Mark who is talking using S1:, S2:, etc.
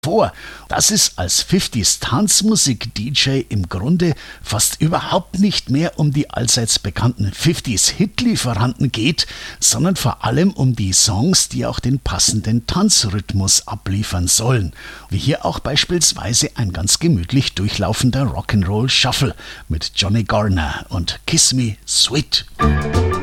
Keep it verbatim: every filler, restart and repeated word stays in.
S1: vor, dass es als fünfziger Tanzmusik-D J im Grunde fast überhaupt nicht mehr um die allseits bekannten fünfziger Hitlieferanten geht, sondern vor allem um die Songs, die auch den passenden Tanzrhythmus abliefern sollen. Wie hier auch beispielsweise ein ganz gemütlich durchlaufender Rock'n'Roll Shuffle mit Johnny Garner und Kiss Me Sweet.